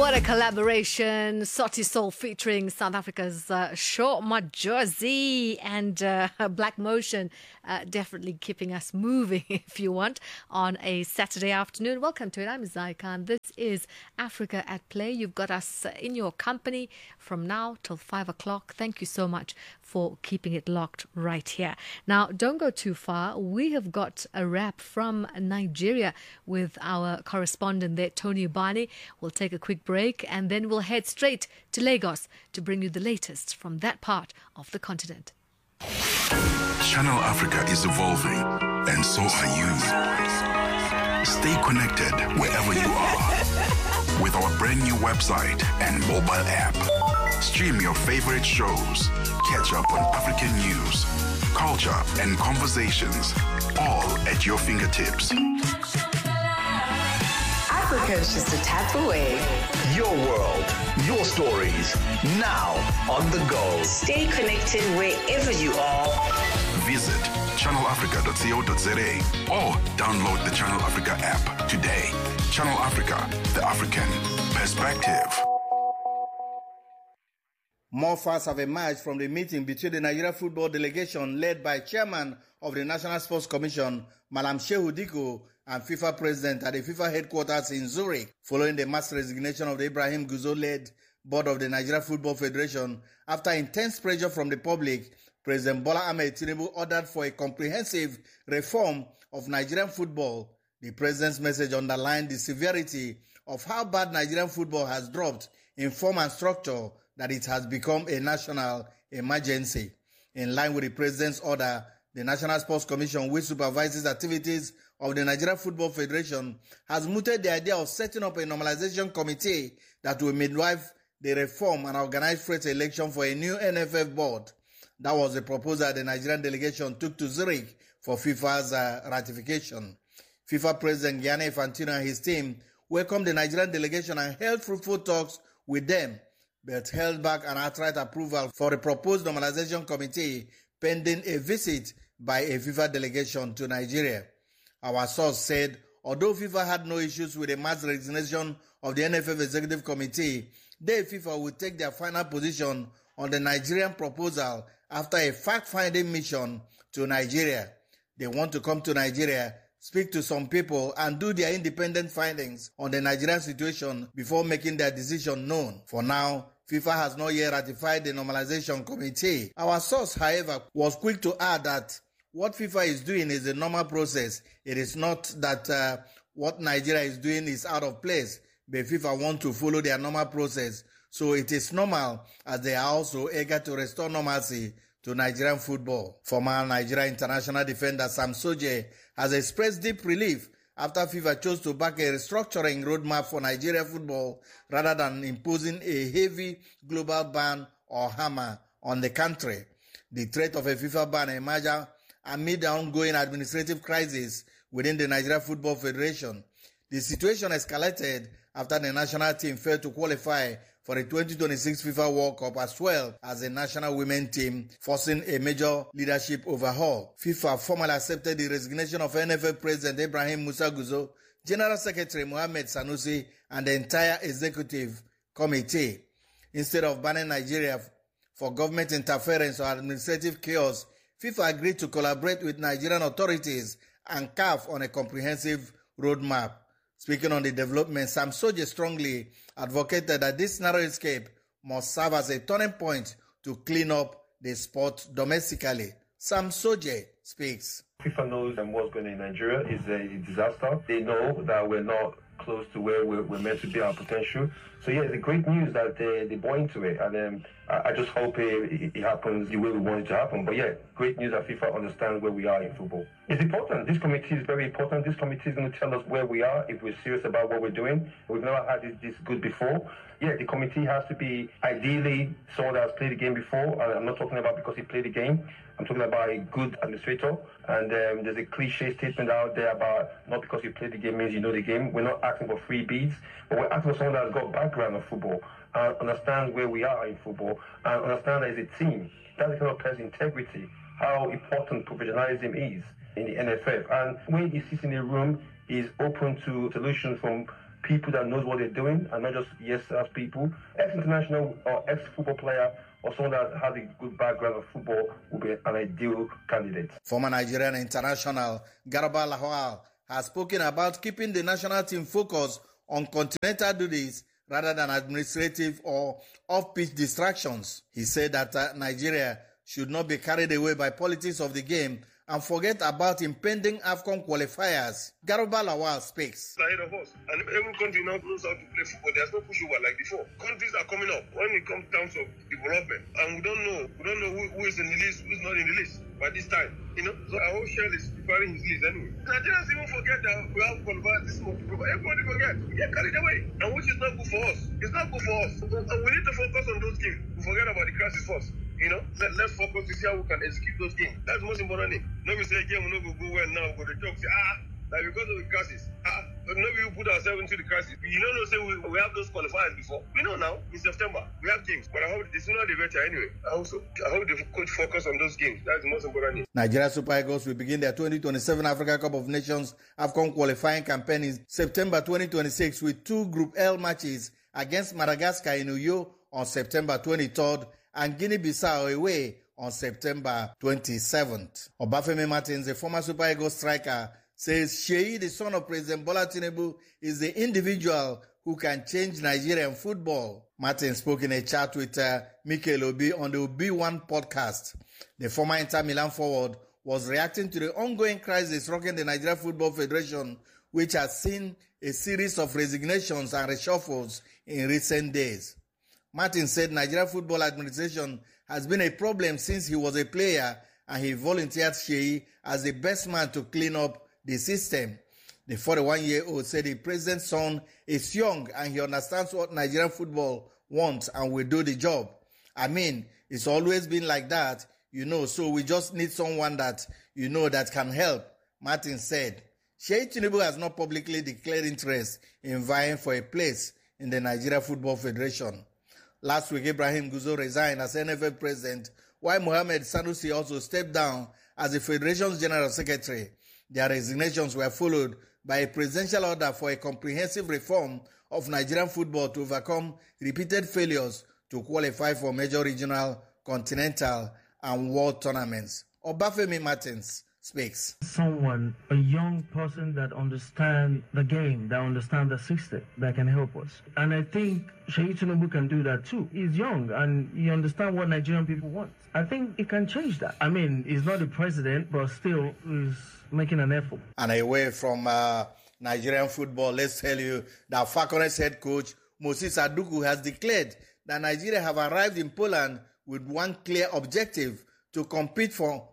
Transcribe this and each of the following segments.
What a collaboration. Sauti Sol featuring South Africa's Short Majozi and Black Motion. Definitely keeping us moving, if you want, on a Saturday afternoon. Welcome to it. I'm Zai Khan. This is Africa at Play. You've got us in your company from now till 5 o'clock. Thank you so much for keeping it locked right here. Now, don't go too far. We have got a wrap from Nigeria with our correspondent there, Tony Ubani. We'll take a quick break and then we'll head straight to Lagos to bring you the latest from that part of the continent. Channel Africa is evolving, and so are you. Stay connected wherever you are with our brand new website and mobile app. Stream your favorite shows, catch up on African news, culture, and conversations, all at your fingertips. Africa is just a tap away. Your world, your stories, now on the go. Stay connected wherever you are. Visit channelafrica.co.za or download the Channel Africa app today. Channel Africa, the African perspective. More facts have emerged from the meeting between the Nigeria football delegation led by Chairman of the National Sports Commission, Malam Shehu Diko, and FIFA President at the FIFA headquarters in Zurich, following the mass resignation of the Ibrahim Guzo-led board of the Nigeria Football Federation. After intense pressure from the public, President Bola Ahmed Tinubu ordered for a comprehensive reform of Nigerian football. The president's message underlined the severity of how bad Nigerian football has dropped in form and structure, that it has become a national emergency. In line with the president's order, the National Sports Commission, which supervises activities of the Nigeria Football Federation, has mooted the idea of setting up a normalization committee that will midwife the reform and organize fresh election for a new NFF board. That was the proposal the Nigerian delegation took to Zurich for FIFA's ratification. FIFA President Gianni Infantino and his team welcomed the Nigerian delegation and held fruitful talks with them, but held back an outright approval for a proposed normalization committee pending a visit by a FIFA delegation to Nigeria. Our source said, although FIFA had no issues with the mass resignation of the NFF Executive Committee, they, FIFA, will take their final position on the Nigerian proposal after a fact-finding mission to Nigeria. They want to come to Nigeria, speak to some people, and do their independent findings on the Nigerian situation before making their decision known. For now, FIFA has not yet ratified the normalization committee. Our source, however, was quick to add that what FIFA is doing is a normal process. It is not that what Nigeria is doing is out of place, but FIFA want to follow their normal process. So it is normal, as they are also eager to restore normalcy to Nigerian football. Former Nigeria international defender Sam Soje has expressed deep relief after FIFA chose to back a restructuring roadmap for Nigeria football rather than imposing a heavy global ban or hammer on the country. The threat of a FIFA ban emerged amid the ongoing administrative crisis within the Nigeria Football Federation. The situation escalated after the national team failed to qualify for the 2026 FIFA World Cup, as well as the national women team, forcing a major leadership overhaul. FIFA formally accepted the resignation of NFF President Ibrahim Musa Guzo, General Secretary Mohamed Sanusi, and the entire executive committee. Instead of banning Nigeria for government interference or administrative chaos, FIFA agreed to collaborate with Nigerian authorities and CAF on a comprehensive roadmap. Speaking on the development, Sam Soje strongly advocated that this narrow escape must serve as a turning point to clean up the sport domestically. Sam Soje speaks. FIFA knows what's going on in Nigeria is a disaster. They know that we're not close to where we're meant to be, our potential. So yeah, the great news that they bought into it, and I just hope it happens the way we want it to happen. But yeah, great news that FIFA understands where we are in football. It's important. This committee is very important. This committee is going to tell us where we are if we're serious about what we're doing. We've never had this good before. Yeah, the committee has to be ideally someone that has played the game before. I'm not talking about because he played the game. I'm talking about a good administrator. And there's a cliche statement out there about not because you played the game means you know the game. We're not asking for free beats, but we're asking for someone that has got background of football and understands where we are in football and understand that as a team. That's the kind of person integrity, how important professionalism is in the NFF. And when he sits in a room, he's open to solutions from people that knows what they're doing and not just yes-as people. Ex-international or ex-football player or someone that has a good background of football will be an ideal candidate. Former Nigerian international Garba Lawal has spoken about keeping the national team focused on continental duties rather than administrative or off-pitch distractions. He said that Nigeria should not be carried away by politics of the game and forget about impending AFCON qualifiers. Garba Lawal speaks. Ahead of us, and every country now knows how to play football. There's no pushover like before. Countries are coming up when it comes down to development, and we don't know who is in the list, who's not in the list by this time. So our whole shell is preparing his list anyway. Nigerians even forget that we have qualified this month. Everybody forget. We get carried away, and which is not good for us. It's not good for us. And we need to focus on those games. We forget about the crisis first. Let's focus to see how we can execute those games. That's the most important thing. Nobody say game will not go well now. Go to talk say like because of the crisis. But nobody will put ourselves into the crisis. Say we have those qualifiers before. We know now in September we have games, but I hope the sooner the better. Anyway, I hope the coach focus on those games. That's the most important thing. Nigeria Super Eagles will begin their 2027 Africa Cup of Nations AFCON qualifying campaign in September 2026 with 2 Group L matches against Madagascar in Uyo on September 23rd and Guinea-Bissau away on September 27th. Obafemi Martins, a former Super Eagles striker, says Sheyi, the son of President Bola Tinubu, is the individual who can change Nigerian football. Martin spoke in a chat with Mikel Obi on the Obi One podcast. The former Inter Milan forward was reacting to the ongoing crisis rocking the Nigeria Football Federation, which has seen a series of resignations and reshuffles in recent days. Martin said Nigeria Football Administration has been a problem since he was a player, and he volunteered Sheyi as the best man to clean up the system. The 41-year-old said the president's son is young and he understands what Nigerian football wants and will do the job. It's always been like that, so we just need someone that, that can help, Martin said. Sheyi Tinubu has not publicly declared interest in vying for a place in the Nigeria Football Federation. Last week, Ibrahim Gusau resigned as NFF president, while Mohamed Sanusi also stepped down as the Federation's General Secretary. Their resignations were followed by a presidential order for a comprehensive reform of Nigerian football to overcome repeated failures to qualify for major regional, continental, and world tournaments. Obafemi Martins speaks. Someone, a young person that understands the game, that understands the system, that can help us. And I think Sheyi Tinubu can do that too. He's young and he understands what Nigerian people want. I think he can change that. He's not the president, but still he's making an effort. And away from Nigerian football, let's tell you that Falconers head coach Moses Aduku has declared that Nigeria have arrived in Poland with one clear objective: to compete for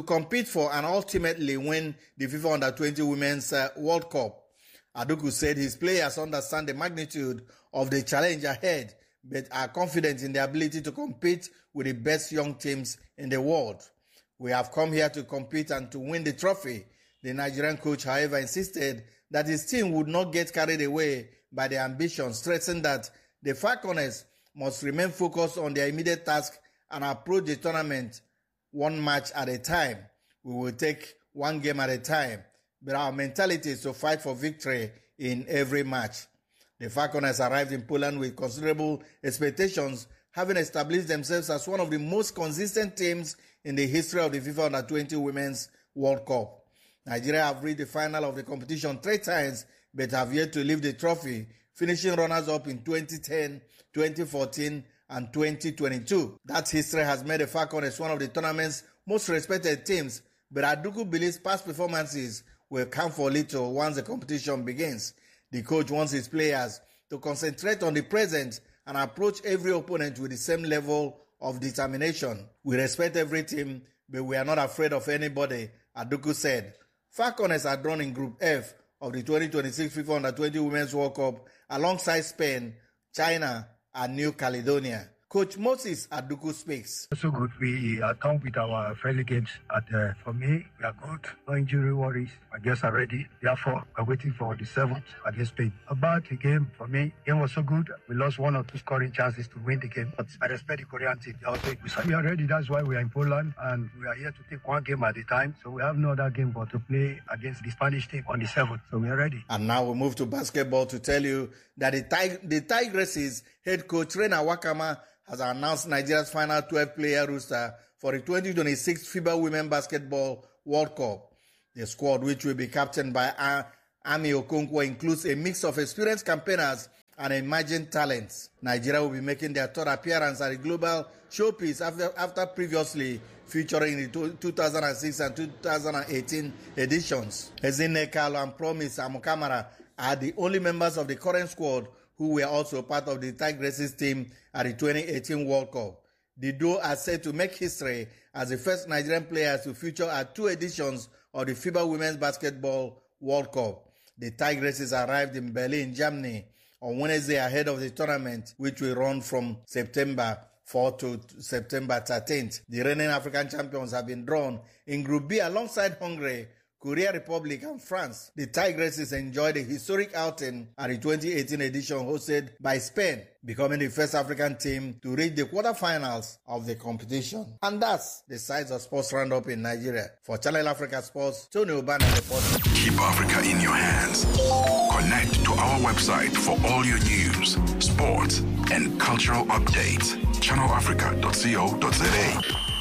and ultimately win the FIFA Under-20 Women's World Cup. Aduku said his players understand the magnitude of the challenge ahead, but are confident in their ability to compete with the best young teams in the world. We have come here to compete and to win the trophy. The Nigerian coach, however, insisted that his team would not get carried away by their ambitions, stressing that the Falconers must remain focused on their immediate task and approach the tournament one match at a time. We will take one game at a time, but our mentality is to fight for victory in every match. The Falconers arrived in Poland with considerable expectations, having established themselves as one of the most consistent teams in the history of the FIFA Under-20 Women's World Cup. Nigeria have reached the final of the competition 3 times, but have yet to lift the trophy, finishing runners-up in 2010, 2014, and 2022. That history has made the Falconers one of the tournament's most respected teams, but Aduku believes past performances will count for little once the competition begins. The coach wants his players to concentrate on the present and approach every opponent with the same level of determination. We respect every team, but we are not afraid of anybody, Aduku said. Falconers are drawn in Group F of the 2026 FIFA Under-20 Women's World Cup alongside Spain, China, and New Caledonia. Coach Moses Aduku speaks. So good. We are done with our friendly games. For me, we are good. No injury worries. I guess are ready. Therefore, we're waiting for the 7th against Spain. About the game, for me, the game was so good. We lost 1 or 2 scoring chances to win the game. But I respect the Korean team. We are ready. That's why we are in Poland. And we are here to take 1 game at a time. So we have no other game but to play against the Spanish team on the 7th. So we are ready. And now we move to basketball to tell you that the Tigresses head coach Rena Wakama has announced Nigeria's final 12-player roster for the 2026 FIBA Women Basketball World Cup. The squad, which will be captained by Ami Okonkwo, includes a mix of experienced campaigners and emerging talents. Nigeria will be making their 3rd appearance at the global showpiece after previously featuring in the 2006 and 2018 editions. Ezine Carlo and Promise Amukamara are the only members of the current squad who were also part of the Tigresses team at the 2018 World Cup. The duo are set to make history as the first Nigerian players to feature at 2 editions of the FIBA Women's Basketball World Cup. The Tigresses arrived in Berlin, Germany on Wednesday ahead of the tournament, which will run from September 4 to September 13th. The reigning African champions have been drawn in Group B alongside Hungary, Korea Republic and France. The Tigresses enjoyed a historic outing at the 2018 edition hosted by Spain, becoming the first African team to reach the quarterfinals of the competition. And that's the size of Sports Roundup in Nigeria. For Channel Africa Sports, Tony Obana reporting. Keep Africa in your hands. Connect to our website for all your news, sports, and cultural updates. channelafrica.co.za